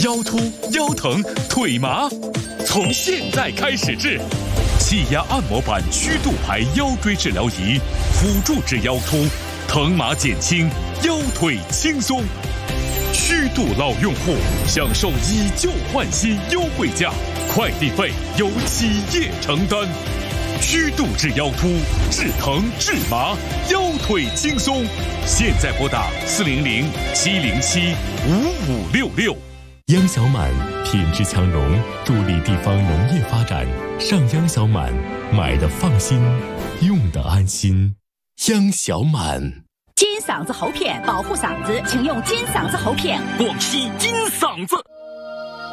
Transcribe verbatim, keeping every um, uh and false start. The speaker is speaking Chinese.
腰突、腰疼、腿麻，从现在开始治。气压按摩版曲度牌腰椎治疗仪，辅助治腰突，疼麻减轻，腰腿轻松。曲度老用户享受以旧换新优惠价，快递费由企业承担。曲度治腰突，治疼治麻，腰腿轻松。现在拨打四零零七零七五五六六。 央小满品质强农，助力地方农业发展。上央小满，买的放心，用的安心。央小满。 金嗓子喉片保护嗓子，请用金嗓子喉片。 广西金嗓子。